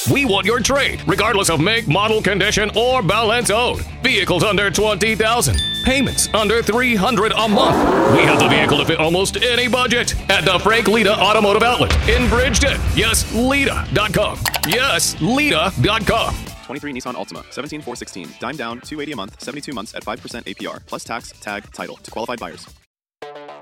We want your trade, regardless of make, model, condition, or balance owed. Vehicles under $20,000. Payments under $300 a month. We have the vehicle to fit almost any budget at the Frank Lita Automotive Outlet in Bridgeton. Yes, Lita.com. Yes, Lita.com. 23 Nissan Altima, 17,416. Dime down, $280 a month, 72 months at 5% APR, plus tax, tag, title to qualified buyers.